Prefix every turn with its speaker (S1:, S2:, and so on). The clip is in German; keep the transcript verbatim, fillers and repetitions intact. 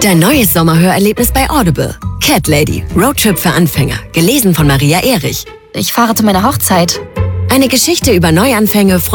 S1: Dein neues Sommerhörerlebnis bei Audible. Cat Lady, Roadtrip für Anfänger. Gelesen von Maria Erich.
S2: Ich fahre zu meiner Hochzeit.
S1: Eine Geschichte über Neuanfänge,